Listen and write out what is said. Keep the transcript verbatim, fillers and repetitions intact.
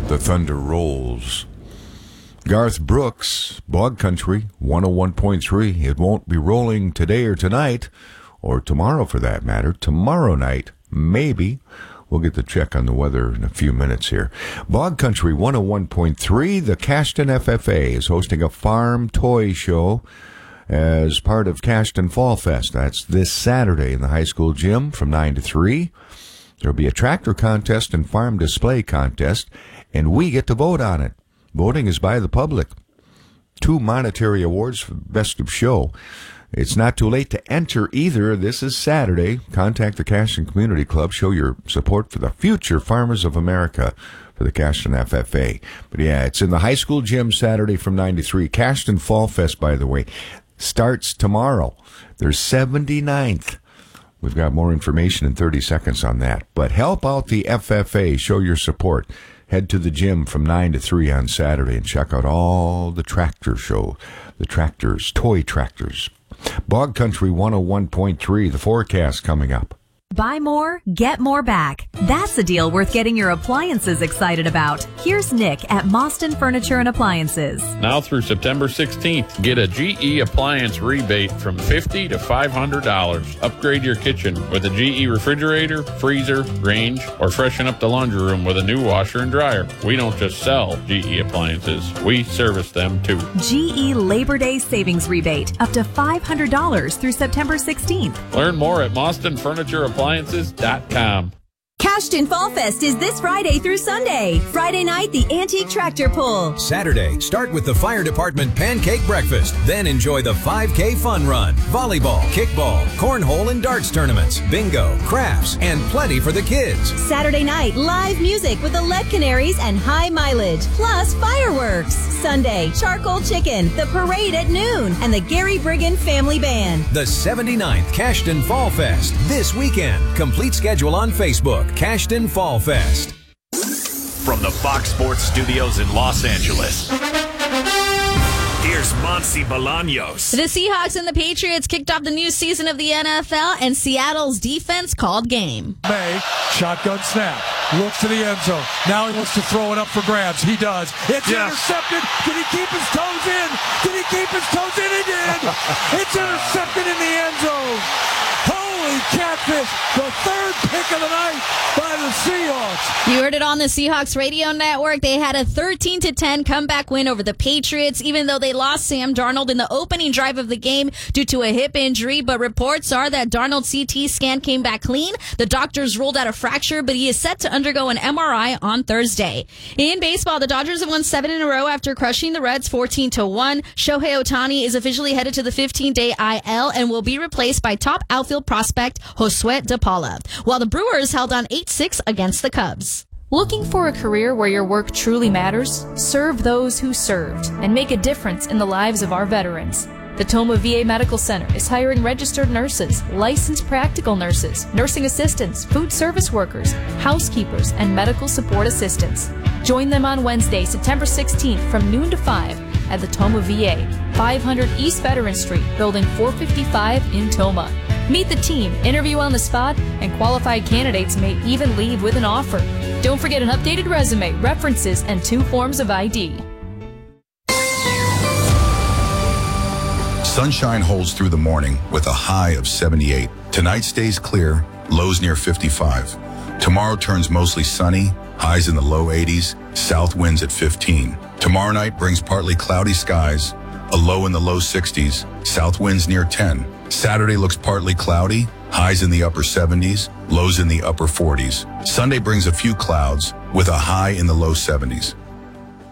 The thunder rolls. Garth Brooks, Bog Country, one oh one point three. It won't be rolling today or tonight, or tomorrow for that matter. Tomorrow night, maybe. We'll get the check on the weather in a few minutes here. Bog Country, one oh one point three. The Cashton F F A is hosting a farm toy show as part of Cashton Fall Fest. That's this Saturday in the high school gym from nine to three. There'll be a tractor contest and farm display contest, and we get to vote on it. Voting is by the public. Two monetary awards for Best of Show. It's not too late to enter either. This is Saturday. Contact the Cashton Community Club. Show your support for the future farmers of America for the Cashton F F A. But yeah, it's in the high school gym Saturday from nine to three. Cashton Fall Fest, by the way, starts tomorrow. There's seventy-ninth. We've got more information in thirty seconds on that. But help out the F F A. Show your support. Head to the gym from nine to three on Saturday and check out all the tractor show. The tractors, toy tractors. Bog Country one oh one point three, the forecast coming up. Buy more, get more back. That's a deal worth getting your appliances excited about. Here's Nick at Mauston Furniture and Appliances. Now through September sixteenth, get a G E appliance rebate from fifty dollars to five hundred dollars. Upgrade your kitchen with a G E refrigerator, freezer, range, or freshen up the laundry room with a new washer and dryer. We don't just sell G E appliances, we service them too. G E Labor Day Savings Rebate, up to five hundred dollars through September sixteenth. Learn more at Mauston Furniture Appliances. Appliances dot com. Cashton Fall Fest is this Friday through Sunday. Friday night, the Antique Tractor Pull. Saturday, start with the Fire Department Pancake Breakfast. Then enjoy the five K Fun Run, volleyball, kickball, cornhole and darts tournaments, bingo, crafts, and plenty for the kids. Saturday night, live music with the Lead Canaries and High Mileage, plus fireworks. Sunday, charcoal chicken, the parade at noon, and the Gary Brigham Family Band. The seventy-ninth Cashton Fall Fest this weekend. Complete schedule on Facebook. Cashton Fall Fest. From the Fox Sports Studios in Los Angeles, here's Monsi Bolaños. The Seahawks and the Patriots kicked off the new season of the N F L, and Seattle's defense called game. May, shotgun snap, looks to the end zone. Now he wants to throw it up for grabs. He does. It's yes. intercepted. Did he keep his toes in? Did he keep his toes in? He did. It's intercepted in the end zone. Holy catfish, the third pick of the night by the Seahawks. You heard it on the Seahawks radio network. They had a thirteen to ten comeback win over the Patriots, even though they lost Sam Darnold in the opening drive of the game due to a hip injury. But reports are that Darnold's C T scan came back clean. The doctors ruled out a fracture, but he is set to undergo an M R I on Thursday. In baseball, the Dodgers have won seven in a row after crushing the Reds fourteen to one. Shohei Ohtani is officially headed to the fifteen-day I L and will be replaced by top outfield prospect Josue De Paula, while the Brewers held on eight six against the Cubs. Looking for a career where your work truly matters? Serve those who served and make a difference in the lives of our veterans. The Toma V A Medical Center is hiring registered nurses, licensed practical nurses, nursing assistants, food service workers, housekeepers, and medical support assistants. Join them on Wednesday, September sixteenth from noon to five at the Toma V A, five hundred East Veteran Street, Building four fifty-five in Toma. Meet the team, interview on the spot, and qualified candidates may even leave with an offer. Don't forget an updated resume, references, and two forms of I D. Sunshine holds through the morning with a high of seventy-eight. Tonight stays clear, lows near fifty-five. Tomorrow turns mostly sunny, highs in the low eighties, south winds at fifteen. Tomorrow night brings partly cloudy skies, a low in the low sixties, south winds near ten. Saturday looks partly cloudy, highs in the upper seventies, lows in the upper forties. Sunday brings a few clouds with a high in the low seventies.